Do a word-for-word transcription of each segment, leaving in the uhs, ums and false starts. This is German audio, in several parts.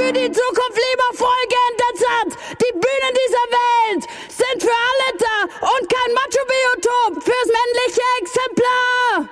für die Zukunft lieber folgendes Satz. Die Bühnen dieser Welt sind für alle da und kein Macho-Biotop fürs männliche Exemplar.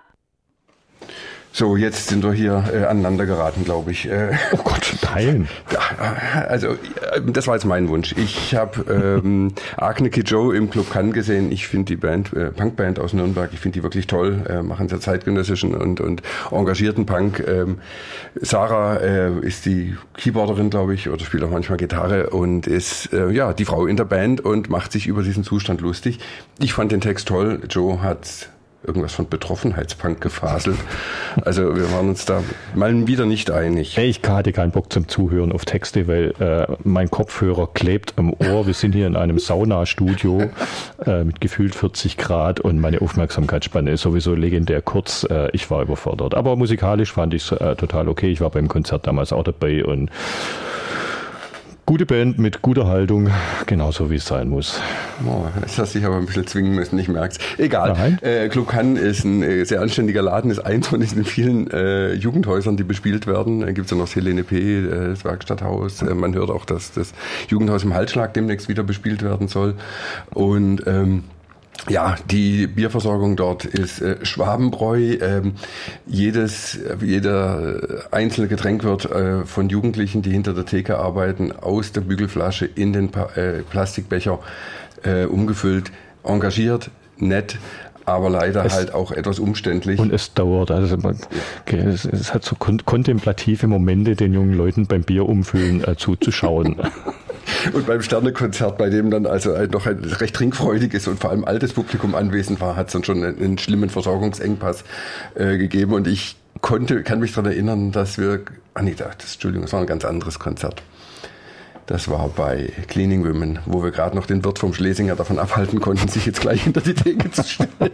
So, jetzt sind wir hier äh, aneinander geraten, glaube ich. Äh, oh Gott, nein. Also, äh, das war jetzt mein Wunsch. Ich habe ähm, Agniki Joe im Club Cannes gesehen. Ich finde die Band, äh, Punkband aus Nürnberg, ich finde die wirklich toll. Äh, machen sehr zeitgenössischen und, und engagierten Punk. Ähm, Sarah äh, ist die Keyboarderin, glaube ich, oder spielt auch manchmal Gitarre und ist äh, ja die Frau in der Band und macht sich über diesen Zustand lustig. Ich fand den Text toll. Joe hat irgendwas von Betroffenheitspunk gefaselt. Also wir waren uns da mal wieder nicht einig. Ich hatte keinen Bock zum Zuhören auf Texte, weil äh, mein Kopfhörer klebt am Ohr. Wir sind hier in einem Saunastudio äh, mit gefühlt vierzig Grad und meine Aufmerksamkeitsspanne ist sowieso legendär kurz. Äh, ich war überfordert. Aber musikalisch fand ich es äh, total okay. Ich war beim Konzert damals auch dabei und gute Band mit guter Haltung, genauso wie es sein muss. Oh, das hast dich aber ein bisschen zwingen müssen, ich merk's. Egal. Äh, Club Cannes ist ein äh, sehr anständiger Laden, ist eins von diesen vielen äh, Jugendhäusern, die bespielt werden. Da gibt's ja noch das Helene P., äh, das Werkstatthaus. Äh, man hört auch, dass das Jugendhaus im Halsschlag demnächst wieder bespielt werden soll. Und ähm, ja, die Bierversorgung dort ist äh, Schwabenbräu. Ähm, jedes, jeder einzelne Getränk wird äh, von Jugendlichen, die hinter der Theke arbeiten, aus der Bügelflasche in den pa- äh, Plastikbecher äh, umgefüllt, engagiert, nett, aber leider es halt auch etwas umständlich. Und es dauert. Also man, okay, es, es hat so kon- kontemplative Momente, den jungen Leuten beim Bier umfüllen äh, zuzuschauen. Und beim Sternekonzert, bei dem dann also noch ein recht trinkfreudiges und vor allem altes Publikum anwesend war, hat es dann schon einen, einen schlimmen Versorgungsengpass äh, gegeben. Und ich konnte, kann mich daran erinnern, dass wir, ah nee, das, Entschuldigung, das war ein ganz anderes Konzert. Das war bei Cleaning Women, wo wir gerade noch den Wirt vom Schlesinger davon abhalten konnten, sich jetzt gleich hinter die Theke zu stellen.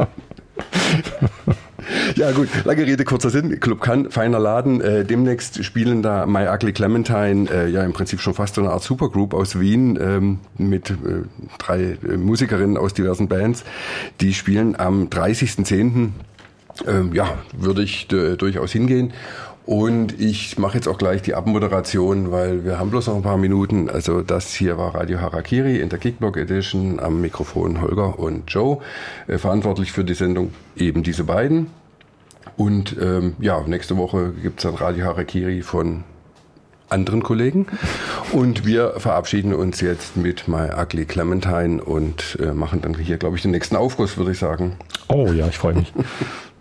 Ja gut, lange Rede, kurzer Sinn. Club Cannes, feiner Laden. Äh, demnächst spielen da My Ugly Clementine, äh, ja im Prinzip schon fast so eine Art Supergroup aus Wien ähm, mit äh, drei äh, Musikerinnen aus diversen Bands. Die spielen am dreißigsten zehnten Ähm, ja, würde ich d- durchaus hingehen. Und ich mache jetzt auch gleich die Abmoderation, weil wir haben bloß noch ein paar Minuten. Also das hier war Radio Harakiri in der Kickblock Edition. Am Mikrofon Holger und Joe. Äh, verantwortlich für die Sendung eben diese beiden. Und ähm, ja, nächste Woche gibt's dann Radio Harakiri von anderen Kollegen. Und wir verabschieden uns jetzt mit My Ugly Clementine und äh, machen dann hier, glaube ich, den nächsten Aufguss, würde ich sagen. Oh ja, ich freue mich.